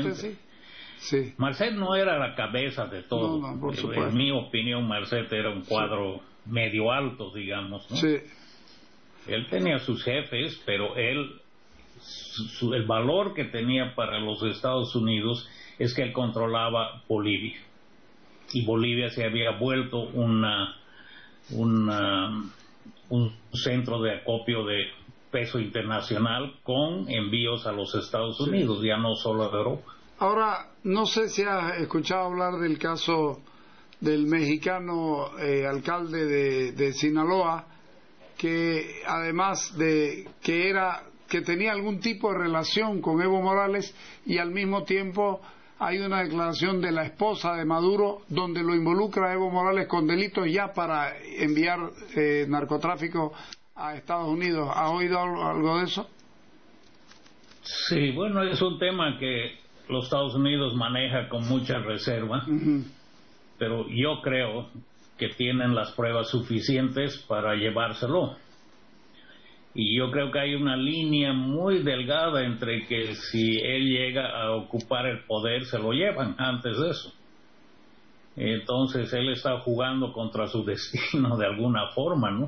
usted, sí. Sí. Marcet no era la cabeza de todo. No, por supuesto. En mi opinión, Marcet era un cuadro medio alto, digamos, ¿no? Sí. Él tenía sus jefes, pero él, el valor que tenía para los Estados Unidos es que él controlaba Bolivia. Y Bolivia se había vuelto un centro de acopio de peso internacional con envíos a los Estados Unidos, ya no solo a Europa. Ahora, no sé si has escuchado hablar del caso del mexicano alcalde de Sinaloa, que además de que tenía algún tipo de relación con Evo Morales, y al mismo tiempo hay una declaración de la esposa de Maduro donde lo involucra a Evo Morales con delitos ya para enviar narcotráfico a Estados Unidos. ¿Has oído algo de eso? Sí, bueno, es un tema que los Estados Unidos maneja con mucha reserva, pero yo creo que tienen las pruebas suficientes para llevárselo. Y yo creo que hay una línea muy delgada entre que si él llega a ocupar el poder, se lo llevan antes de eso. Entonces él está jugando contra su destino de alguna forma, ¿no?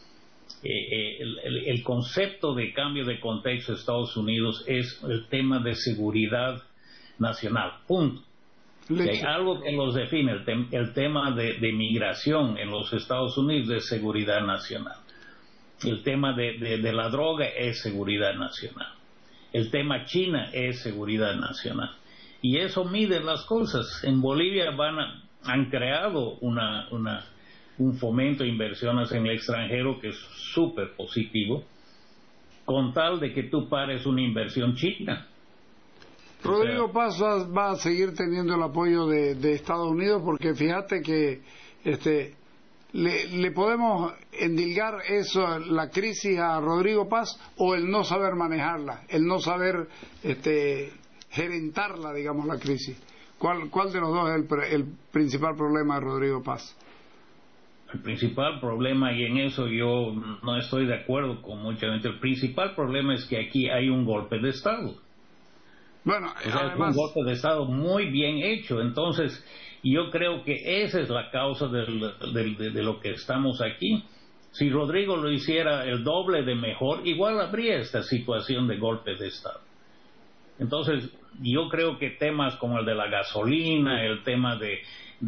El concepto de cambio de contexto de Estados Unidos es el tema de seguridad nacional, punto. Hay algo que los define, el tema de migración en los Estados Unidos es seguridad nacional. El tema de la droga es seguridad nacional. El tema China es seguridad nacional. Y eso mide las cosas. En Bolivia han creado un fomento de inversiones en el extranjero que es súper positivo, con tal de que tú pares una inversión china. Rodrigo Paz va a seguir teniendo el apoyo de Estados Unidos, porque fíjate que le podemos endilgar eso, la crisis, a Rodrigo Paz, o el no saber manejarla, el no saber gerentarla, digamos, la crisis. ¿Cuál de los dos es el principal problema de Rodrigo Paz? El principal problema, y en eso yo no estoy de acuerdo con mucha gente, el principal problema es que aquí hay un golpe de Estado. Bueno, además, es un golpe de Estado muy bien hecho. Entonces yo creo que esa es la causa de lo que estamos aquí. Si Rodrigo lo hiciera el doble de mejor, igual habría esta situación de golpe de Estado. Entonces yo creo que temas como el de la gasolina, el tema de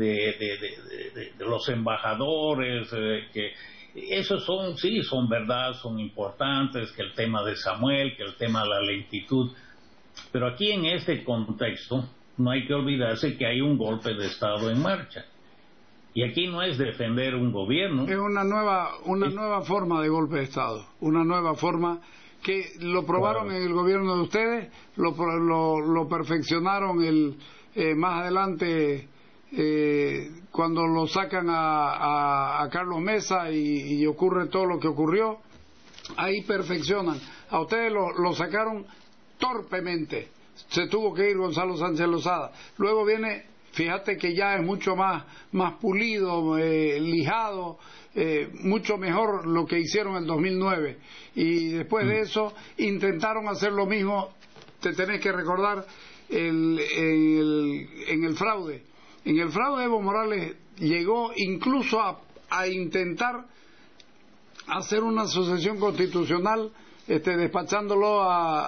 los embajadores, que esos son verdad, son importantes, que el tema de Samuel, que el tema de la lentitud. Pero aquí en este contexto no hay que olvidarse que hay un golpe de Estado en marcha. Y aquí no es defender un gobierno. Es una nueva forma de golpe de Estado. Una nueva forma que lo probaron en el gobierno de ustedes, lo perfeccionaron más adelante cuando lo sacan a Carlos Mesa y ocurre todo lo que ocurrió. Ahí perfeccionan. A ustedes lo sacaron torpemente, se tuvo que ir Gonzalo Sánchez Lozada. Luego viene, fíjate que ya es mucho más pulido, lijado, mucho mejor lo que hicieron en el 2009. Y después de eso intentaron hacer lo mismo. Te tenés que recordar en el fraude. En el fraude Evo Morales llegó incluso a intentar hacer una asociación constitucional, despachándolo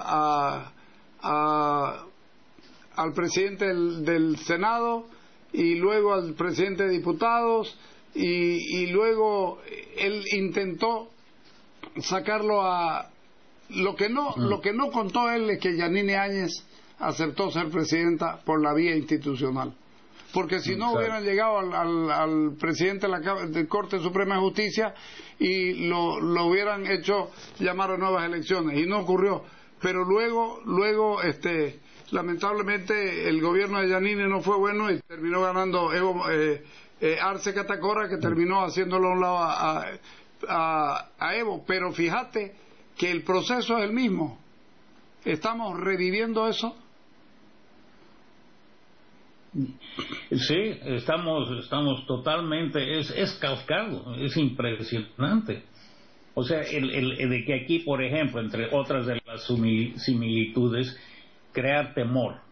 al presidente del Senado y luego al presidente de diputados, y luego él intentó sacarlo a lo que no contó él, es que Yanine Áñez aceptó ser presidenta por la vía institucional, porque si no hubieran llegado al presidente de la Corte Suprema de Justicia y lo hubieran hecho llamar a nuevas elecciones, y no ocurrió. Pero luego lamentablemente el gobierno de Yanine no fue bueno y terminó ganando Arce Catacora, que terminó haciéndolo a un lado a Evo. Pero fíjate que el proceso es el mismo. ¿Estamos reviviendo eso? Sí, estamos totalmente, es kafkiano, es impresionante. O sea, de que aquí, por ejemplo, entre otras de las similitudes, crear temor.